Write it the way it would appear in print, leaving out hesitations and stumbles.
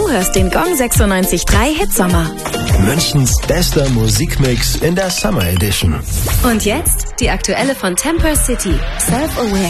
Du hörst den Gong 96.3 Hitsommer. Münchens bester Musikmix in der Summer Edition. Und jetzt die aktuelle von Temper City, Self-Aware.